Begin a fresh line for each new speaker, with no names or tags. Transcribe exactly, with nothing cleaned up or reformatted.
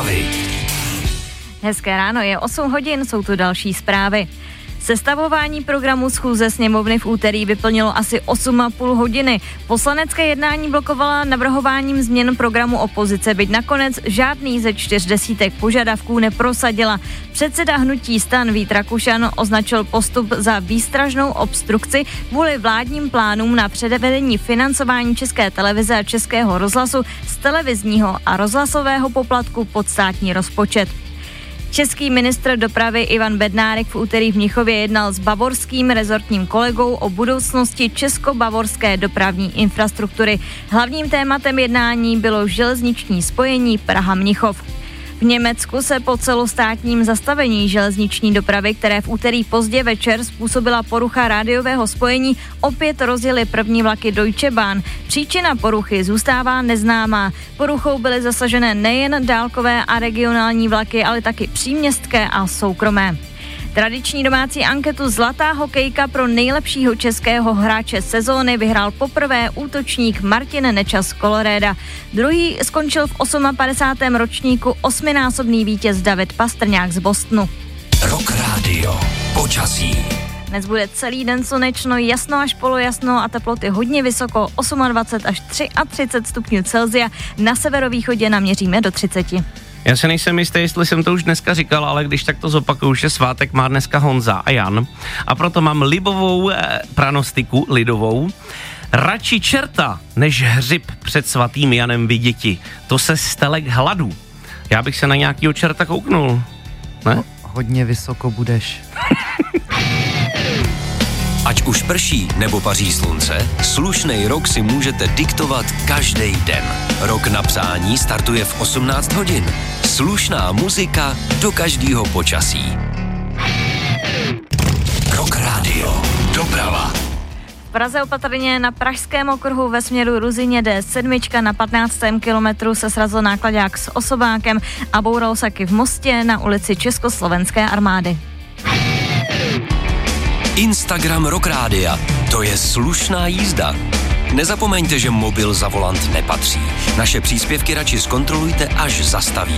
Zprávy.
Hezké ráno, je osm hodin, jsou tu další zprávy. Sestavování programu schůze sněmovny v úterý vyplnilo asi osm a půl hodiny. Poslanecké jednání blokovala navrhováním změn programu opozice, byť nakonec žádný ze čtyř desítek požadavků neprosadila. Předseda hnutí STAN Vít Rakušan označil postup za výstražnou obstrukci kvůli vládním plánům na předvedení financování České televize a Českého rozhlasu z televizního a rozhlasového poplatku pod státní rozpočet. Český ministr dopravy Ivan Bednárik v úterý v Mnichově jednal s bavorským rezortním kolegou o budoucnosti česko-bavorské dopravní infrastruktury. Hlavním tématem jednání bylo železniční spojení Praha-Mnichov. V Německu se po celostátním zastavení železniční dopravy, které v úterý pozdě večer způsobila porucha rádiového spojení, opět rozjeli první vlaky Deutsche Bahn. Příčina poruchy zůstává neznámá. Poruchou byly zasažené nejen dálkové a regionální vlaky, ale taky příměstské a soukromé. Tradiční domácí anketu Zlatá hokejka pro nejlepšího českého hráče sezóny vyhrál poprvé útočník Martin Nečas z Colorada. Druhý skončil v padesátém osmém ročníku osminásobný vítěz David Pastrňák z Bostonu.
Rock Radio. Počasí.
Dnes bude celý den slunečno, jasno až polojasno a teploty hodně vysoko, dvacet osm až třicet tři stupňů Celsia. Na severovýchodě naměříme do třicet.
Já si nejsem jistý, jestli jsem to už dneska říkal, ale když tak to zopakuju, že svátek má dneska Honza a Jan. A proto mám libovou eh, pranostiku, lidovou. Radši čerta, než hřib před svatým Janem viděti. To se stelek hladu. Já bych se na nějakýho čerta kouknul. Ne?
Hodně vysoko budeš.
Ať už prší nebo paří slunce, slušnej rok si můžete diktovat každý den. Rok na psání startuje v osmnáct hodin. Slušná muzika do každého počasí. Rock Radio. Doprava.
V Praze opatrně na pražském okruhu ve směru Ruzyně D sedm na patnáctém kilometru se srazil náklaďák s osobákem a boural se v Mostě na ulici Československé armády.
Instagram Rock Rádia. To je slušná jízda. Nezapomeňte, že mobil za volant nepatří. Naše příspěvky radši zkontrolujte, až zastavíte.